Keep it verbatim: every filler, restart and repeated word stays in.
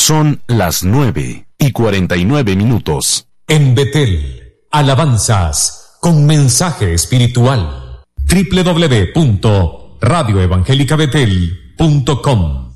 Son las nueve y cuarenta y nueve minutos. En Betel, alabanzas con mensaje espiritual. doble u doble u doble u punto radio evangélica betel punto com